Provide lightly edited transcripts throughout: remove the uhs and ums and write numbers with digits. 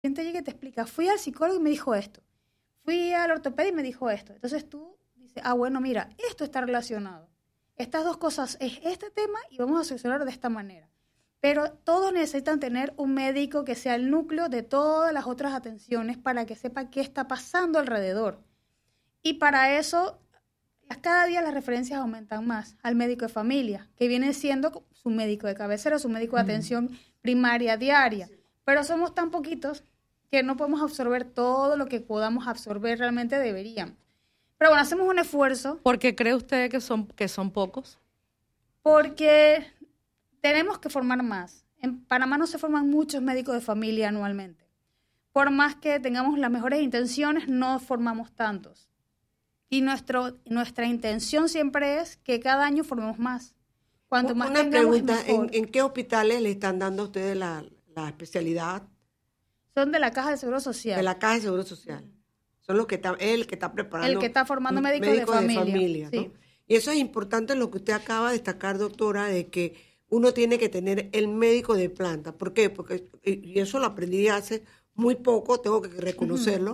paciente llega y te explica, fui al psicólogo y me dijo esto, fui al ortopedia y me dijo esto. Entonces tú dices, bueno, mira, esto está relacionado. Estas dos cosas es este tema y vamos a solucionarlo de esta manera. Pero todos necesitan tener un médico que sea el núcleo de todas las otras atenciones para que sepa qué está pasando alrededor. Y para eso, cada día las referencias aumentan más al médico de familia, que viene siendo su médico de cabecera, su médico de atención primaria diaria. Pero somos tan poquitos que no podemos absorber todo lo que podamos absorber, realmente deberíamos. Pero bueno, hacemos un esfuerzo. ¿Por qué cree usted que son pocos? Porque tenemos que formar más. En Panamá no se forman muchos médicos de familia anualmente. Por más que tengamos las mejores intenciones, no formamos tantos. Y nuestra intención siempre es que cada año formemos más. Cuanto más una tengamos, pregunta, mejor. ¿en qué hospitales le están dando a ustedes la especialidad? Son de la Caja de Seguro Social. De la Caja de Seguro Social. Son los que el que está preparando. El que está formando médicos de familia. ¿no? Sí. Y eso es importante lo que usted acaba de destacar, doctora, de que uno tiene que tener el médico de planta. ¿Por qué? Porque, y eso lo aprendí hace muy poco, tengo que reconocerlo,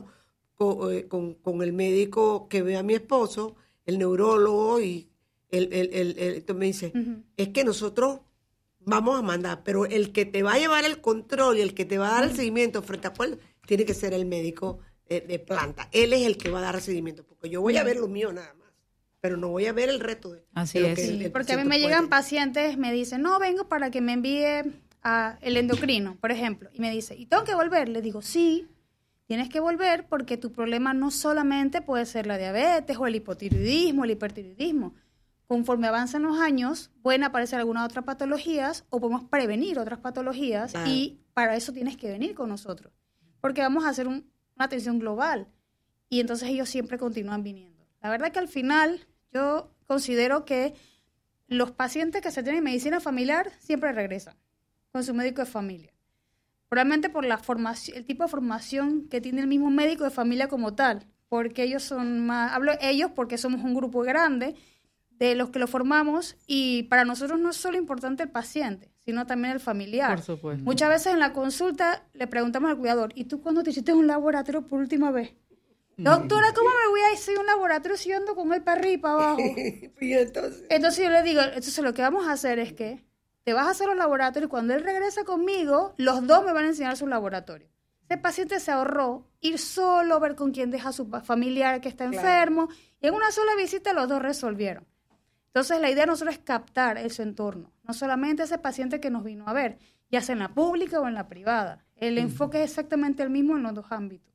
con el médico que ve a mi esposo, el neurólogo, y entonces me dice, es que nosotros vamos a mandar, pero el que te va a llevar el control y el que te va a dar el seguimiento frente a cuál, tiene que ser el médico de planta. Él es el que va a dar el seguimiento, porque yo voy a ver lo mío nada más, pero no voy a ver el reto de Así lo es. que Sí, porque a mí me llegan pacientes, me dicen, no, vengo para que me envíe a el endocrino, por ejemplo, y me dice, ¿y tengo que volver? Le digo, sí, tienes que volver porque tu problema no solamente puede ser la diabetes o el hipotiroidismo, el hipertiroidismo. Conforme avanzan los años, pueden aparecer algunas otras patologías o podemos prevenir otras patologías y para eso tienes que venir con nosotros, porque vamos a hacer una atención global y entonces ellos siempre continúan viniendo. La verdad que al final yo considero que los pacientes que se tienen medicina familiar siempre regresan con su médico de familia. Probablemente por la formación, el tipo de formación que tiene el mismo médico de familia como tal, porque ellos son más, hablo ellos porque somos un grupo grande de los que lo formamos y para nosotros no es solo importante el paciente, sino también el familiar. Por supuesto. Muchas veces en la consulta le preguntamos al cuidador, ¿y tú cuándo te hiciste un laboratorio por última vez? Doctora, ¿cómo me voy a hacer un laboratorio si yo ando con él para arriba y para abajo? Entonces yo le digo, entonces lo que vamos a hacer es que te vas a hacer un laboratorio y cuando él regresa conmigo, los dos me van a enseñar su laboratorio. Ese paciente se ahorró ir solo, ver con quién deja a su familiar que está enfermo, y en una sola visita los dos resolvieron. Entonces la idea de nosotros es captar su entorno, no solamente ese paciente que nos vino a ver, ya sea en la pública o en la privada. El enfoque es exactamente el mismo en los dos ámbitos.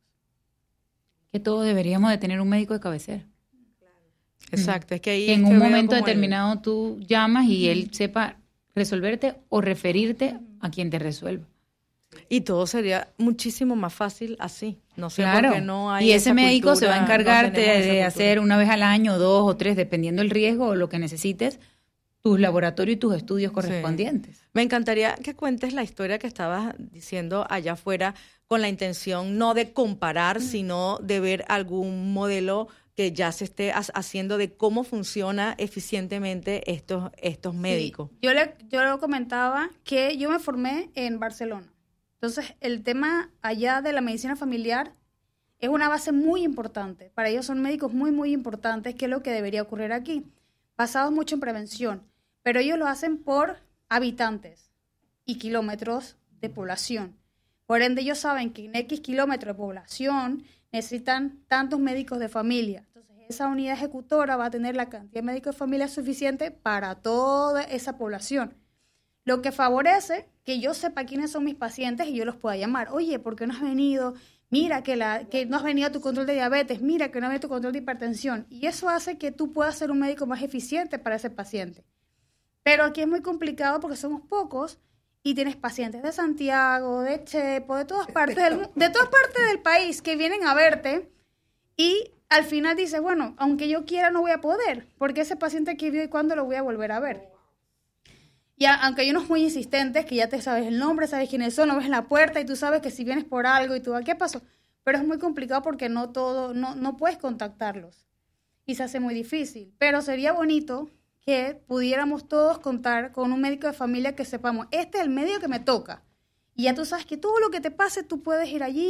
Que todos deberíamos de tener un médico de cabecera. Exacto, es que ahí Que en es que un veo momento como determinado tú llamas y él sepa resolverte o referirte a quien te resuelva. y todo sería muchísimo más fácil así. No sé Claro, por qué no hay y ese esa médico cultura, se va a encargar no tenemos esa de cultura. hacer una vez al año, 2 o 3, dependiendo del riesgo o lo que necesites, tus laboratorios y tus estudios correspondientes. Me encantaría que cuentes la historia que estabas diciendo allá afuera con la intención no de comparar, sino de ver algún modelo que ya se esté haciendo de cómo funciona eficientemente estos médicos. Sí, yo le comentaba que yo me formé en Barcelona. Entonces, el tema allá de la medicina familiar es una base muy importante. Para ellos son médicos muy, muy importantes, que es lo que debería ocurrir aquí, basados mucho en prevención. Pero ellos lo hacen por habitantes y kilómetros de población. Por ende, ellos saben que en X kilómetros de población necesitan tantos médicos de familia. Entonces, esa unidad ejecutora va a tener la cantidad de médicos de familia suficiente para toda esa población. Lo que favorece que yo sepa quiénes son mis pacientes y yo los pueda llamar. Oye, ¿por qué no has venido? Mira que no has venido a tu control de diabetes. Mira que no has venido a tu control de hipertensión. Y eso hace que tú puedas ser un médico más eficiente para ese paciente. Pero aquí es muy complicado porque somos pocos y tienes pacientes de Santiago, de Chepo, de todas partes del país que vienen a verte y al final dices, bueno, aunque yo quiera no voy a poder, porque ese paciente aquí vio y cuándo lo voy a volver a ver. Y aunque hay unos muy insistentes que ya te sabes el nombre, sabes quiénes son, lo ves en la puerta y tú sabes que si vienes por algo y tú, ¿qué pasó? Pero es muy complicado porque no puedes contactarlos y se hace muy difícil. Pero sería bonito que pudiéramos todos contar con un médico de familia que sepamos, este es el médico que me toca Y ya tú sabes que todo lo que te pase, tú puedes ir allí